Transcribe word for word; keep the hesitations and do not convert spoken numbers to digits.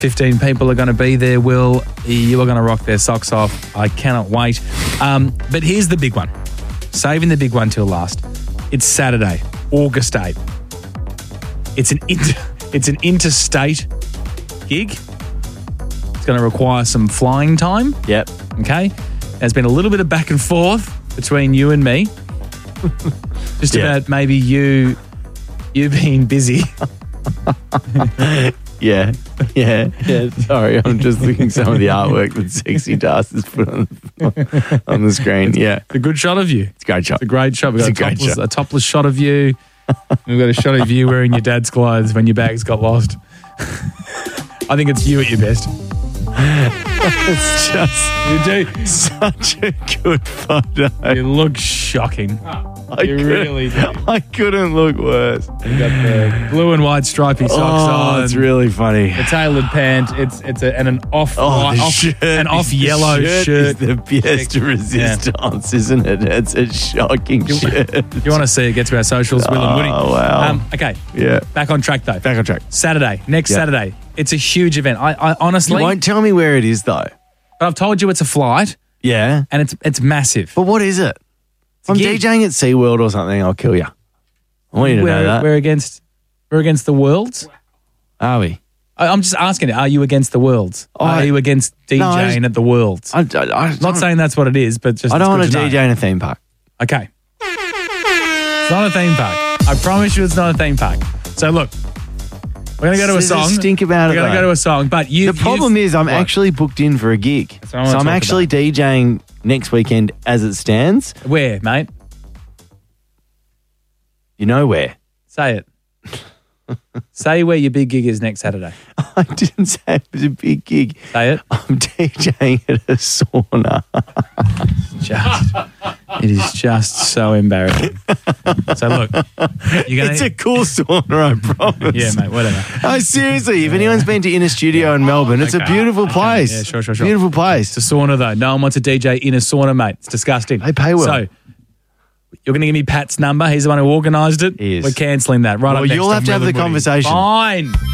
fifteen people are going to be there, Will. You are going to rock their socks off. I cannot wait. Um, but here's the big one. Saving the big one till last. It's Saturday, August eighth. It's an inter- it's an interstate gig. It's going to require some flying time. Yep. Okay? There's been a little bit of back and forth between you and me. Just Yeah. about maybe you you being busy. Yeah, yeah, yeah. Sorry, I'm just looking at some of the artwork that Sexy Das has put on the, on the screen. Yeah, It's a good shot of you. it's a great shot. It's a great shot. We've got It's a, a great topless, shot. a topless shot of you. We've got a shot of you wearing your dad's clothes when your bags got lost. I think it's you at your best. It's just You do. such a good photo. You look shocking. I you couldn't- really do. I couldn't look worse. You got the blue and white stripy socks Oh, on. it's really funny. a tailored pant. It's it's a, and an off, Oh, white, the off shirt an is- off the yellow shirt. shirt. Is the pièce de resistance, isn't it? It's a shocking shirt. If you want to see it, get to our socials. Will and Woody. Oh, wow. Um, okay, Yeah. back on track though. Back on track. Saturday, next Yeah. Saturday. It's a huge event. I, I You honestly, won't tell me where it is, though. but I've told you it's a flight Yeah. and it's it's massive. But what is it? If I'm gig. DJing at SeaWorld or something, I'll kill you. I want you to we're, know that. we're against we're against the worlds. Are we? I, I'm just asking you, are you against the worlds? I- are you against DJing No, I just- at the worlds? I, I, I Not saying that's what it is, but just I don't want it's to good D J in a theme park. know. Okay. It's not a theme park. I promise you it's not a theme park. So look, we're going to go to a There's song. stink about We're it. going to though. go to a song, but you The problem is I'm what? actually booked in for a gig. what I So wanna I'm talk actually DJing next weekend as it stands. Where, mate? You know where? Say it. Say where your big gig is next Saturday. I didn't say it was a big gig. Say it. I'm DJing at a sauna. Just, it is just so embarrassing. So look, you're gonna. It's a cool sauna, I promise. yeah, mate. Whatever. Oh, seriously, if anyone's been to Inner Studio in Melbourne, it's a Okay. beautiful place. Yeah, sure, sure, sure. Beautiful place. It's a sauna though. No one wants a D J in a sauna, mate. It's disgusting. They pay well. So you're going to give me Pat's number. He's the one who organised it. He is. We're cancelling that. Right Well, up next you'll on have to have Will the and Woody. conversation. Fine.